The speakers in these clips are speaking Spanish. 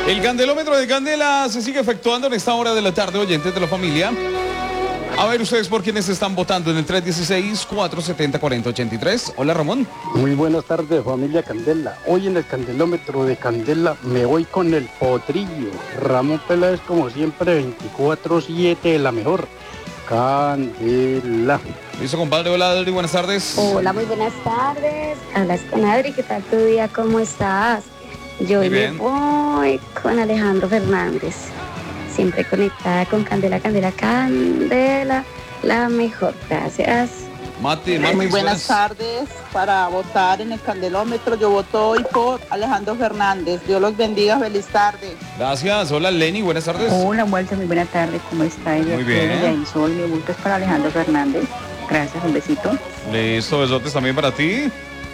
El candelómetro de Candela se sigue efectuando en esta hora de la tarde, oyentes de la familia. A ver ustedes por quiénes están votando en el 316-470-4083. Hola, Ramón. Muy buenas tardes, familia Candela. Hoy en el candelómetro de Candela me voy con el potrillo. Ramón Peláez, como siempre, 24/7, la mejor. Candela. Listo, compadre. Hola, Adri, buenas tardes. Hola, muy buenas tardes. Hablas con Adri, ¿qué tal tu día? ¿Cómo estás? Yo Muy me bien. voy con Alejandro Fernández. Siempre conectada con Candela, Candela, Candela, la mejor. Gracias. Mati, Muy buenas tardes. Para votar en el candelómetro, yo voto hoy por Alejandro Fernández. Dios los bendiga, feliz tarde. Gracias. Hola, Lenny, buenas tardes. Hola, Walter, muy buena tarde. ¿Cómo está? Muy bien. Sol, mi voto es para Alejandro Fernández. Gracias, un besito. Listo, besotes también para ti.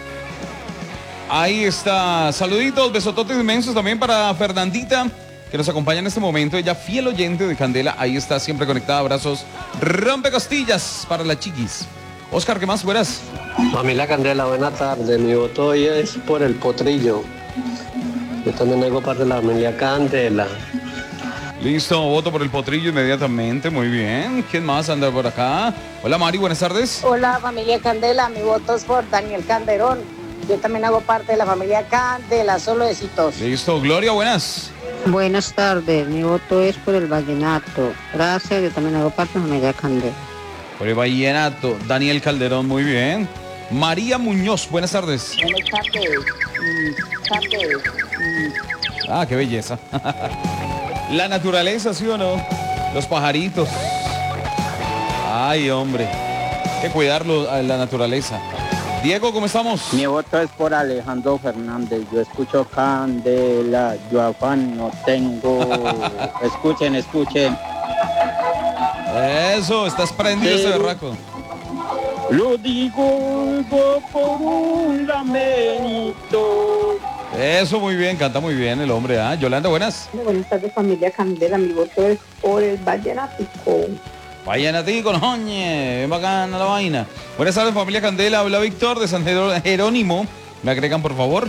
Ahí está. Saluditos, besototes inmensos también para Fernandita, que nos acompaña en este momento. Ella, fiel oyente de Candela. Ahí está, siempre conectada. Abrazos. Rompecostillas para la chiquis. Oscar, ¿qué más fueras? Familia Candela, buena tarde. Mi voto hoy es por el potrillo. Yo también hago parte de la familia Candela. Listo, voto por el potrillo inmediatamente. Muy bien. ¿Quién más anda por acá? Hola, Mari, buenas tardes. Hola familia Candela, mi voto es por Daniel Calderón. Yo también hago parte de la familia Candela, solo éxitos. Listo, Gloria, buenas. Buenas tardes, mi voto es por el vallenato. Gracias, yo también hago parte de la familia Candela. Por el vallenato, Daniel Calderón, muy bien. María Muñoz, buenas tardes. Buenas tardes. Ah, qué belleza. La naturaleza, ¿sí o no? Los pajaritos. Ay, hombre. Hay que cuidarlo a la naturaleza. Diego, ¿cómo estamos? Mi voto es por Alejandro Fernández. Yo escucho Candela, yo afán no tengo. Escuchen. Eso, estás prendido ese berraco. Lo digo por un lamento. Eso, muy bien, canta muy bien el hombre, ¿ah? Yolanda, buenas. Buenas tardes, familia Candela. Mi voto es por el vallenático. Vallenatico, oñe, bacana la vaina. Buenas tardes, familia Candela. Habla Víctor de San Jerónimo. ¿Me agregan, por favor?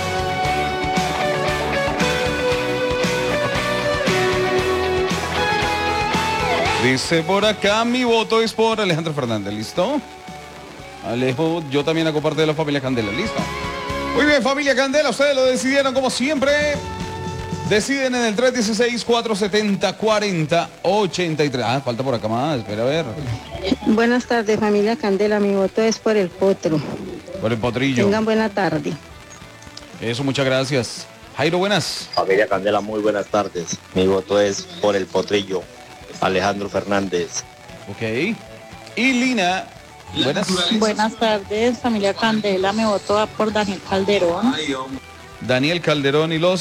Dice por acá, mi voto es por Alejandro Fernández. ¿Listo? Alejo, yo también hago parte de la familia Candela. ¿Listo? Muy bien, familia Candela. Ustedes lo decidieron como siempre. Deciden en el 316-470-4083. Ah, falta por acá más. Espera a ver. Buenas tardes, familia Candela. Mi voto es por el potro. Por el potrillo. Tengan buena tarde. Eso, muchas gracias. Jairo, buenas. Familia Candela, muy buenas tardes. Mi voto es por el potrillo, Alejandro Fernández. Ok. Y Lina, buenas. Buenas tardes, familia Candela. Mi voto va por Daniel Calderón. Daniel Calderón y los